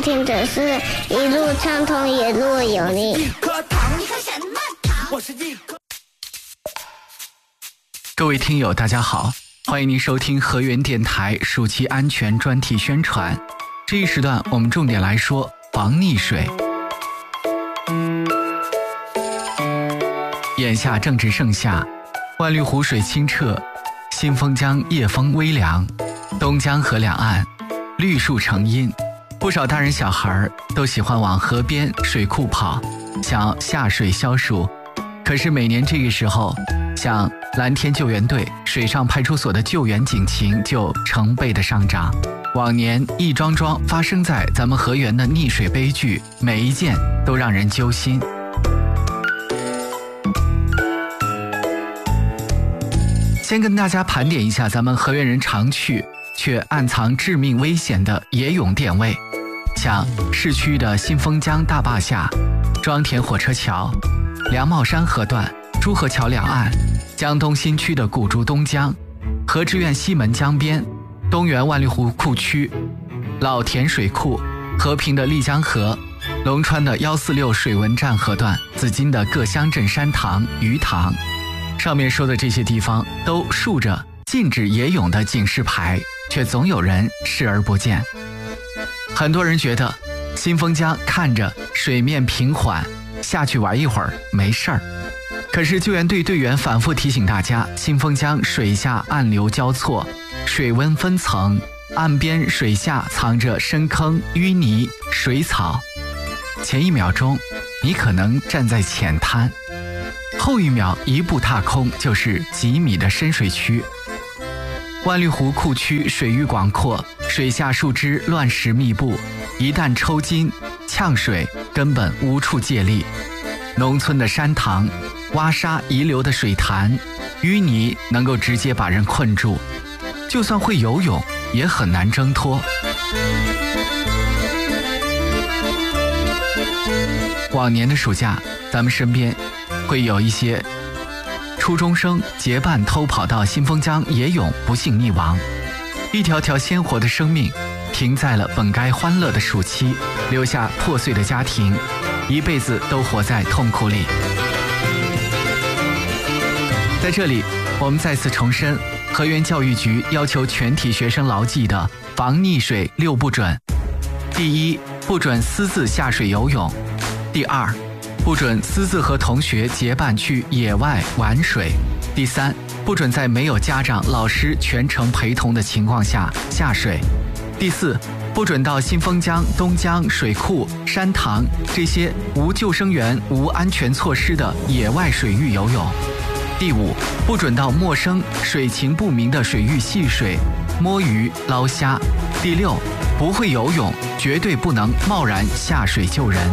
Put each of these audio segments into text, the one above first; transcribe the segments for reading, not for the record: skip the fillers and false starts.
听的是一路畅通，一路有你。 一颗糖，你喝什么糖？我是一颗。 各位听友大家好，欢迎您收听河源电台暑期安全专题宣传。这一时段我们重点来说防溺水。眼下正值盛夏，万绿湖水清澈，新丰江夜风微凉，东江河两岸绿树成荫，不少大人小孩都喜欢往河边水库跑，想要下水消暑。可是每年这个时候，像蓝天救援队、水上派出所的救援警情就成倍的上涨。往年一桩桩发生在咱们河源的溺水悲剧，每一件都让人揪心。先跟大家盘点一下咱们河源人常去却暗藏致命危险的野泳店位，像市区的新丰江大坝下、庄田火车桥、梁茂山河段、朱河桥两岸、江东新区的古竹东江、河志苑西门江边、东源万绿湖库区、老田水库、和平的丽江河、龙川的146水文站河段、紫金的各乡镇山塘、鱼塘。上面说的这些地方都竖着禁止野泳的警示牌，却总有人视而不见。很多人觉得新丰江看着水面平缓，下去玩一会儿没事儿。可是救援队队员反复提醒大家，新丰江水下暗流交错，水温分层，岸边水下藏着深坑、淤泥、水草。前一秒钟你可能站在浅滩，后一秒一步踏空就是几米的深水区。万绿湖库区水域广阔，水下树枝乱石密布，一旦抽筋呛水根本无处借力。农村的山塘、挖沙遗留的水潭、淤泥能够直接把人困住，就算会游泳也很难挣脱。往年的暑假，咱们身边会有一些初中生结伴偷跑到新丰江野泳，不幸溺亡。一条条鲜活的生命停在了本该欢乐的暑期，留下破碎的家庭，一辈子都活在痛苦里。在这里我们再次重申河源教育局要求全体学生牢记的防溺水6不准。第一，不准私自下水游泳。第二，不准私自和同学结伴去野外玩水。第三，不准在没有家长、老师全程陪同的情况下下水。第四，不准到新丰江、东江水库、山塘这些无救生员、无安全措施的野外水域游泳。第五，不准到陌生、水情不明的水域戏水、摸鱼、捞虾。第六，不会游泳绝对不能贸然下水救人。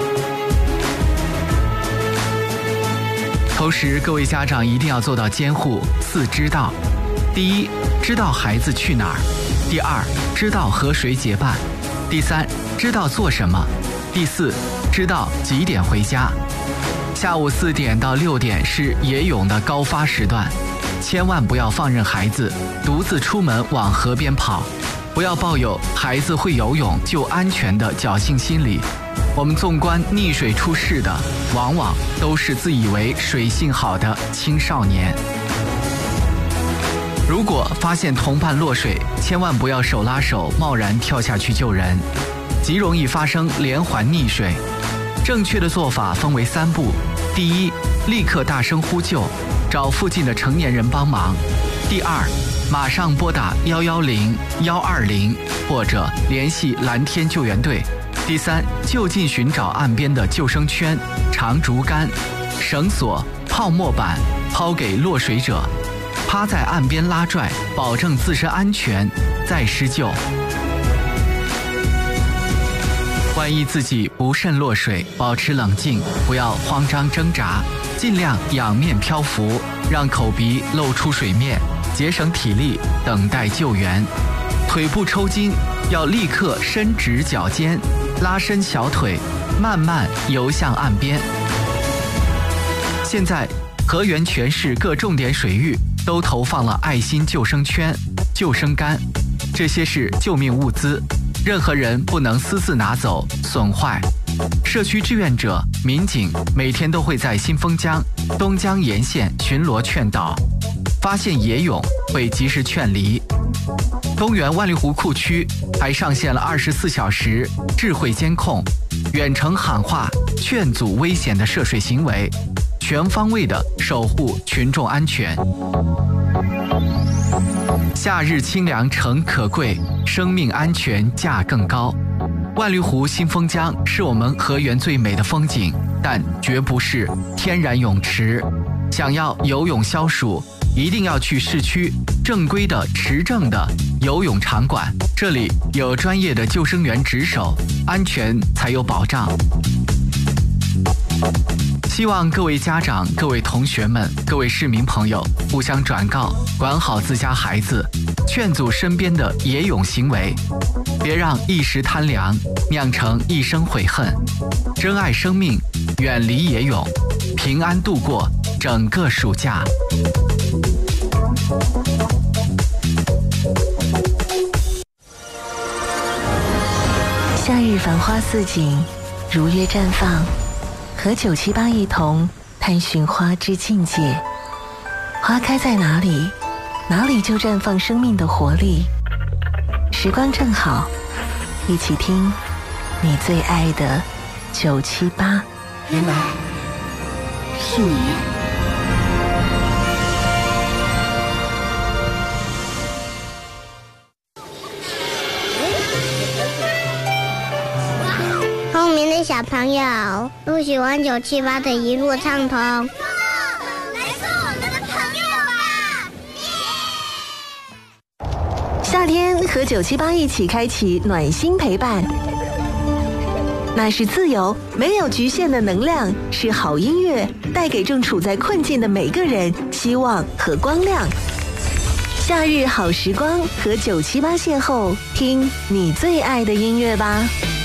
同时，各位家长一定要做到监护4知道。第一，知道孩子去哪儿；第二，知道和谁结伴；第三，知道做什么；第四，知道几点回家。下午4点到6点是野泳的高发时段，千万不要放任孩子独自出门往河边跑，不要抱有孩子会游泳就安全的侥幸心理。我们纵观溺水出事的，往往都是自以为水性好的青少年。如果发现同伴落水，千万不要手拉手贸然跳下去救人，极容易发生连环溺水。正确的做法分为3步：第一，立刻大声呼救，找附近的成年人帮忙；第二，马上拨打110、120或者联系蓝天救援队；第三，就近寻找岸边的救生圈、长竹竿、绳索、泡沫板，抛给落水者，趴在岸边拉拽，保证自身安全，再施救。万一自己不慎落水，保持冷静，不要慌张挣扎，尽量仰面漂浮，让口鼻露出水面，节省体力，等待救援。腿部抽筋，要立刻伸直脚尖，拉伸小腿，慢慢游向岸边。现在河源全市各重点水域都投放了爱心救生圈、救生杆，这些是救命物资。 任何人不能私自拿走、损坏。社区志愿者、民警每天都会在新丰江、东江沿线巡逻劝导，发现野泳会及时劝离。东源万里湖库区还上线了24小时智慧监控，远程喊话劝阻危险的涉水行为，全方位的守护群众安全。夏日清凉诚可贵，生命安全价更高。万里湖新丰江是我们河源最美的风景，但绝不是天然泳池。想要游泳消暑，一定要去市区正规的持证的游泳场馆，这里有专业的救生员值守，安全才有保障。希望各位家长、各位同学们、各位市民朋友互相转告，管好自家孩子，劝阻身边的野泳行为，别让一时贪凉酿成一生悔恨。珍爱生命，远离野泳，平安度过整个暑假。 夏日繁花似锦，如约绽放，和978一同探寻花之境界。花开在哪里，哪里就绽放生命的活力。时光正好，一起听你最爱的978。 原来是你。 聪明的小朋友都喜欢978的一路畅通。 来做我们的朋友吧！ 夏天和978一起开启暖心陪伴，那是自由，没有局限的能量，是好音乐，带给正处在困境的每个人希望和光亮。夏日好时光，和978邂逅，听你最爱的音乐吧。